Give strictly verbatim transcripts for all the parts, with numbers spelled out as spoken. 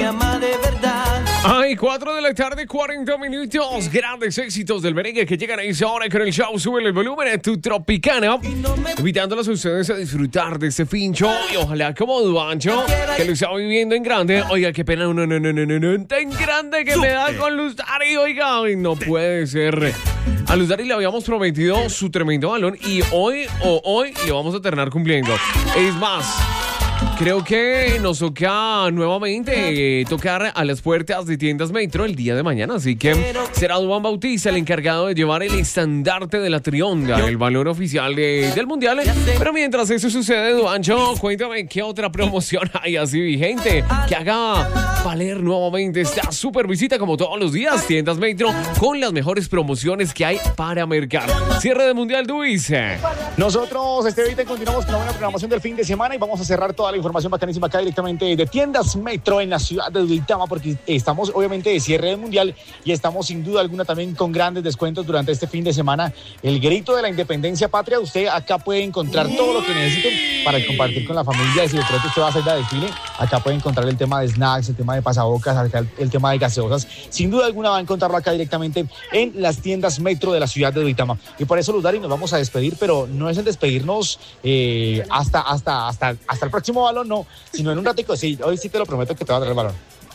me ama de verdad. Ay, cuatro de la tarde, cuarenta minutos. Grandes éxitos del merengue que llegan a esa hora con el show. Sube el volumen a tu Tropicana. Invitándolos a ustedes a disfrutar de este fincho. Y ojalá como Duancho, que lo está viviendo en grande. Oiga, qué pena, no, no, no, no, no, no, tan grande que me da con Luz Dari. Oiga, ay, no puede ser. A Luz Dari le habíamos prometido su tremendo balón. Y hoy, o hoy, le vamos a terminar cumpliendo. Es más, creo que nos toca nuevamente eh, tocar a las puertas de Tiendas Metro el día de mañana, así que será Duan Bautista el encargado de llevar el estandarte de la Trionda, el valor oficial de, del Mundial. Pero mientras eso sucede, Duancho, cuéntame qué otra promoción hay así vigente que haga valer nuevamente esta super visita como todos los días, Tiendas Metro, con las mejores promociones que hay para mercar. Cierre de Mundial, Duis. Nosotros, este ahorita continuamos con la buena programación del fin de semana y vamos a cerrar toda la información bacanísima acá directamente de Tiendas Metro en la ciudad de Duitama, porque estamos obviamente de cierre del Mundial y estamos sin duda alguna también con grandes descuentos durante este fin de semana. El grito de la independencia patria, usted acá puede encontrar todo lo que necesiten para compartir con la familia. Si de pronto usted va a hacer la desfile, acá puede encontrar el tema de snacks, el tema de pasabocas, acá el, el tema de gaseosas. Sin duda alguna va a encontrarlo acá directamente en las Tiendas Metro de la ciudad de Duitama. Y por eso, Luz Dari, nos vamos a despedir, pero no es el despedirnos eh, hasta, hasta, hasta, hasta el próximo balón, no, sino en un ratico. Sí, hoy sí te lo prometo que te va a traer el balón.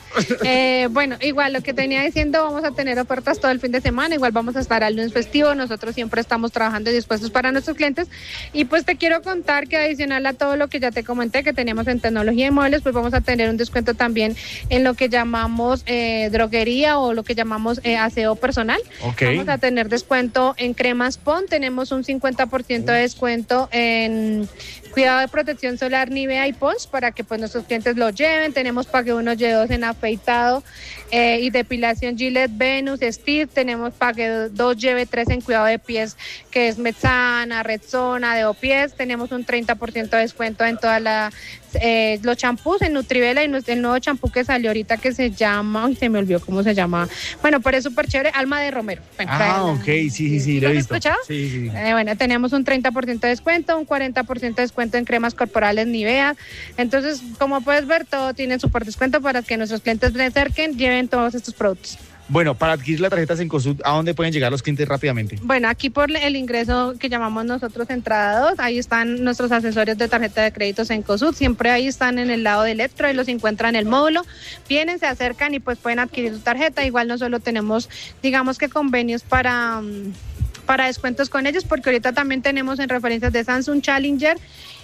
Eh, bueno, igual lo que tenía diciendo, vamos a tener ofertas todo el fin de semana, igual vamos a estar al lunes festivo, nosotros siempre estamos trabajando y dispuestos para nuestros clientes. Y pues te quiero contar que adicional a todo lo que ya te comenté que teníamos en tecnología y muebles, pues vamos a tener un descuento también en lo que llamamos eh, droguería o lo que llamamos eh, aseo personal. Okay. Vamos a tener descuento en cremas Pon, tenemos un cincuenta por ciento de descuento en cuidado de protección solar Nivea y Pons para que pues nuestros clientes lo lleven. Tenemos pague uno, y dos en afeitado eh, y depilación Gillette, Venus, Steve. Tenemos pague dos, y tres en cuidado de pies, que es Metsana, Rexona, de Opies. Tenemos un treinta por ciento de descuento en toda la eh, los champús en Nutrivela y el nuevo champú que salió ahorita que se llama, uy, se me olvidó cómo se llama, bueno, pero es súper chévere, Alma de Romero. Bueno, ah, ok, sí, sí, sí, lo he visto. ¿Lo has escuchado? Sí, sí. Eh, bueno, tenemos un treinta por ciento de descuento, un cuarenta por ciento de descuento en cremas corporales Nivea. Entonces, como puedes ver, todo tiene súper descuento para que nuestros clientes se acerquen, lleven todos estos productos. Bueno, para adquirir la tarjeta Cencosud, ¿a dónde pueden llegar los clientes rápidamente? Bueno, aquí por el ingreso que llamamos nosotros entrada dos, ahí están nuestros accesorios de tarjeta de crédito Cencosud, siempre ahí están en el lado de Electro, ahí los encuentran en el módulo, vienen, se acercan y pues pueden adquirir su tarjeta. Igual no solo tenemos, digamos que convenios para, para descuentos con ellos, porque ahorita también tenemos en referencias de Samsung, Challenger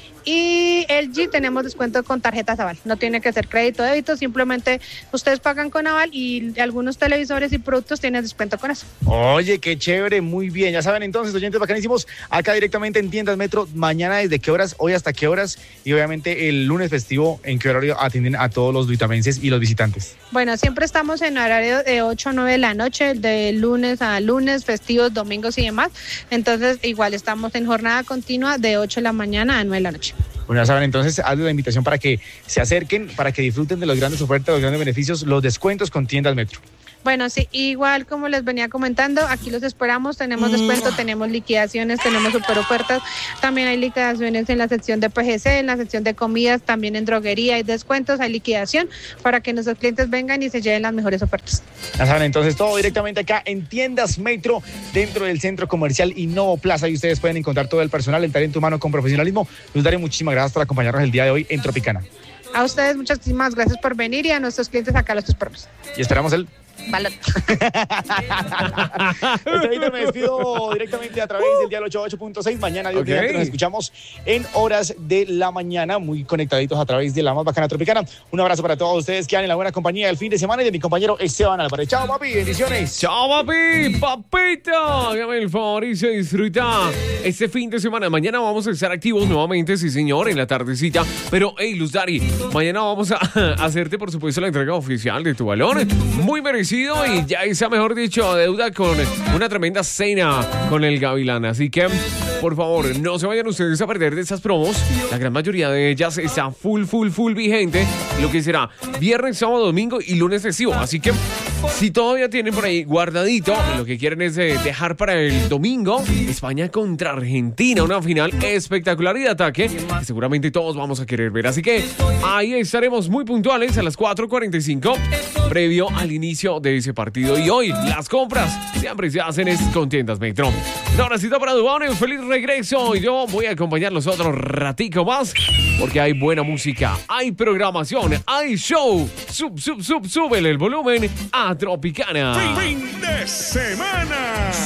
y L G tenemos descuento con tarjetas Aval. No tiene que ser crédito o débito, simplemente ustedes pagan con Aval y algunos televisores y productos tienen descuento con eso. Oye, qué chévere, muy bien. Ya saben entonces, oyentes bacanísimos, acá directamente en Tiendas Metro, mañana desde qué horas, hoy hasta qué horas y obviamente el lunes festivo, en qué horario atienden a todos los duitamenses y los visitantes. Bueno, siempre estamos en horario de ocho a nueve de la noche, de lunes a lunes, festivos, domingos y demás. Entonces, igual estamos en jornada continua de ocho de la mañana a nueve de la noche. Bueno, ya saben, entonces hazle la invitación para que se acerquen, para que disfruten de las grandes ofertas, los grandes beneficios, los descuentos con Tiendas Metro. Bueno, sí, igual como les venía comentando, aquí los esperamos, tenemos descuento, tenemos liquidaciones, tenemos super ofertas, también hay liquidaciones en la sección de P G C, en la sección de comidas, también en droguería hay descuentos, hay liquidación para que nuestros clientes vengan y se lleven las mejores ofertas. Ya saben, entonces todo directamente acá en Tiendas Metro, dentro del Centro Comercial Innovo Plaza, y ustedes pueden encontrar todo el personal, el talento humano con profesionalismo. Luz Dari, muchísimas gracias por acompañarnos el día de hoy en Tropicana. A ustedes muchísimas gracias por venir y a nuestros clientes acá los esperamos. Y esperamos el balón. Ahorita me despido directamente a través del dial ochenta y ocho punto seis. Mañana, Dios Okay. mediante, nos escuchamos en horas de la mañana, muy conectaditos a través de la más bacana Tropicana. Un abrazo para todos ustedes que han en la buena compañía del fin de semana y de mi compañero Esteban Álvarez. Chao, papi, bendiciones. Chao, papi, papita. Hágame el favor y se disfruta este fin de semana. Mañana vamos a estar activos nuevamente, sí, señor, en la tardecita. Pero, hey, Luz Dari, mañana vamos a hacerte, por supuesto, la entrega oficial de tu balón. Muy merecido y ya está, mejor dicho, deuda con una tremenda cena con el Gavilán. Así que, por favor, no se vayan ustedes a perder de estas promos. La gran mayoría de ellas está full, full, full vigente. Lo que será viernes, sábado, domingo y lunes festivo. Así que Si todavía tienen por ahí guardadito, lo que quieren es eh, dejar para el domingo España contra Argentina, una final espectacular y de ataque que seguramente todos vamos a querer ver. Así que ahí estaremos muy puntuales a las cuatro cuarenta y cinco previo al inicio de ese partido. Y hoy las compras siempre se hacen es con Tiendas Metro. Ahora sí, para Dubón, un feliz regreso. Y yo voy a acompañarlos otro ratico más porque hay buena música, hay programación, hay show. Sub, sub, sub, súbele el volumen a Tropicana. Fin de semana.